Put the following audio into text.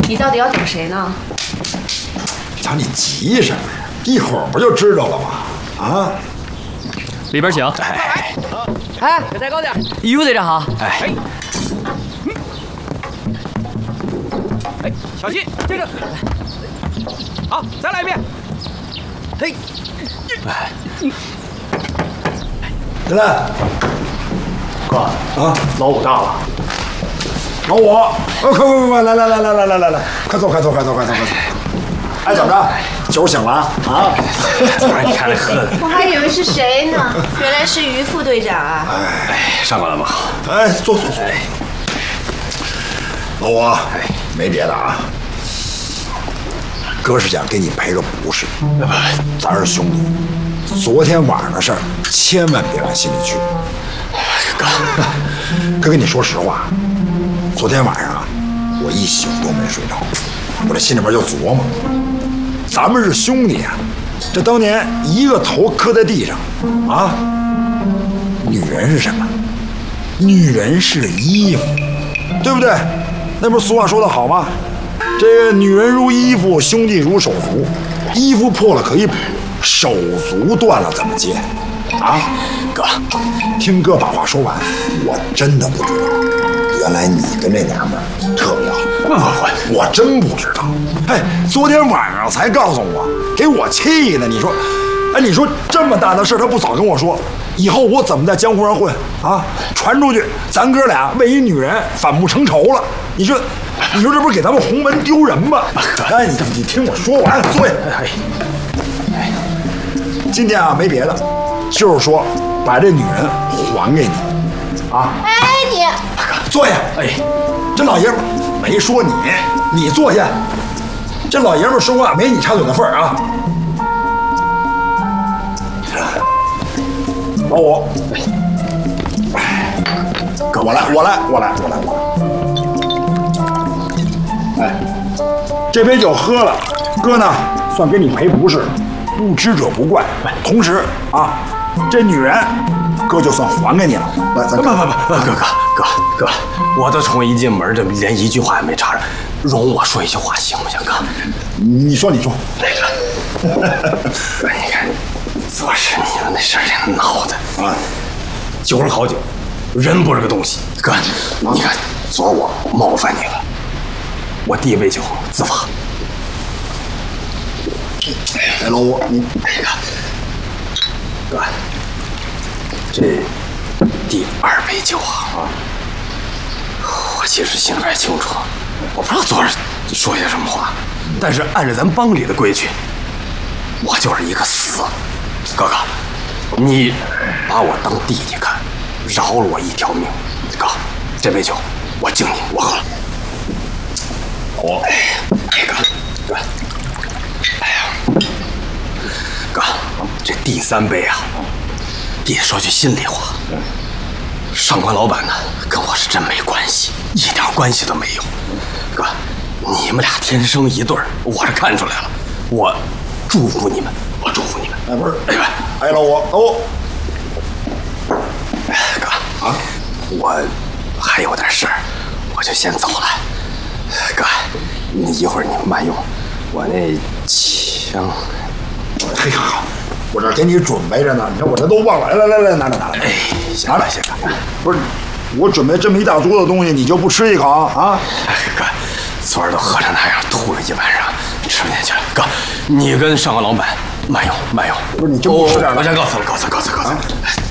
你到底要等谁呢？ 瞧你急什么呀？一会儿不就知道了吗？啊！ 里边请。 哎，再高点。于副队长好。 哎， 小心，接着。好，再来一遍。嘿， 来， 哥啊，老五到了。 老五，快，来，快坐。哎，怎么着？酒醒了啊？ 你看这喝的。 我还以为是谁呢，原来是于副队长啊！ 哎，上官老板好。 哎，坐。老五，没别的啊，哥是想给你赔个不是，咱是兄弟。昨天晚上的事儿，千万别往心里去。哥跟你说实话，昨天晚上啊，我一宿都没睡着，我这心里边就琢磨，咱们是兄弟啊，这当年一个头磕在地上啊，女人是什么？女人是衣服，对不对？那不是俗话说得好吗？这个女人如衣服，兄弟如手足，衣服破了可以补，手足断了怎么接？啊，哥，听哥把话说完，我真的不知道，原来你跟这娘们儿特别好。我真不知道。哎，昨天晚上才告诉我，给我气的。你说，哎，你说这么大的事他不早跟我说，以后我怎么在江湖上混啊？传出去，咱哥俩为一女人反目成仇了。你说这不是给咱们洪门丢人吗？哎，你听我说完，坐下。今天啊，没别的，就是说把这女人还给你，啊！ 哎，你坐下。哎，这老爷们没说你坐下。这老爷们说话没你插嘴的份儿啊！老五，哥，我来。哎，这杯酒喝了，哥呢算给你赔不是，不知者不怪。同时啊，这女人哥就算还给你了。来，咱不，哥，我都从一进门这连一句话也没插上，容我说一句话行不行，哥？ 你说。 那个，哥，你看，昨儿是你们那事儿给闹的啊，酒是好酒，人不是个东西。哥，你看，昨儿我冒犯你了，我第一杯酒自罚。 哎，老五，你哥，这第二杯酒啊，我其实心里边清楚，我不知道昨儿说些什么话，但是按照咱帮里的规矩，我就是一个死。哥，你把我当弟弟看，饶了我一条命。哥，这杯酒我敬你，我喝了。哥，哎呀，哥，这第三杯啊，弟弟说句心里话，上官老板呢跟我是真没关系，一点关系都没有。哥，你们俩天生一对儿，我是看出来了，我祝福你们，我祝福你们。 哎，不是，哎，老五， 哥啊，我还有点事儿，我就先走了。哥，你一会儿你慢用，我那枪。 嘿，好，我这给你准备着呢，你看我这都忘了。来，拿着。 哎，行了， 不是，我准备这么一大桌子东西，你就不吃一口啊？ 哎，哥，昨儿都喝成那样，吐了一晚上，吃不进去了。哥，你跟上官老板慢用。 不是，你就不吃点了？ 我先告辞了。